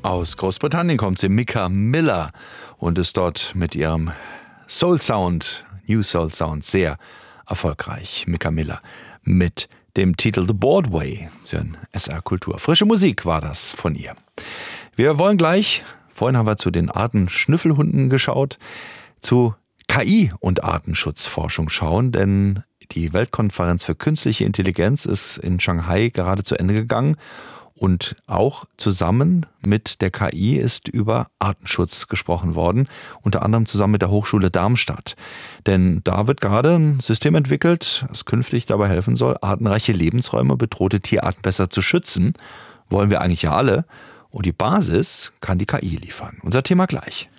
Aus Großbritannien kommt sie, Micah Miller, und ist dort mit ihrem Soul Sound, New Soul Sound, sehr erfolgreich. Micah Miller mit dem Titel The Board Way. Sie hören SR Kultur. Frische Musik war das von ihr. Wir wollen gleich, vorhin haben wir zu den Artenschnüffelhunden geschaut, zu KI und Artenschutzforschung schauen, denn die Weltkonferenz für künstliche Intelligenz ist in Shanghai gerade zu Ende gegangen. Und auch zusammen mit der KI ist über Artenschutz gesprochen worden, unter anderem zusammen mit der Hochschule Darmstadt. Denn da wird gerade ein System entwickelt, das künftig dabei helfen soll, artenreiche Lebensräume, bedrohte Tierarten besser zu schützen. Wollen wir eigentlich ja alle. Und die Basis kann die KI liefern. Unser Thema gleich.